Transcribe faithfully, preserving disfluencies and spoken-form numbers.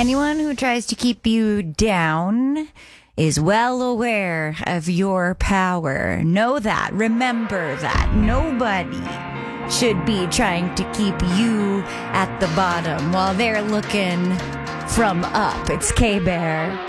Anyone who tries to keep you down is well aware of your power. Know that. Remember that. Nobody should be trying to keep you at the bottom while they're looking from up. It's K-Bear.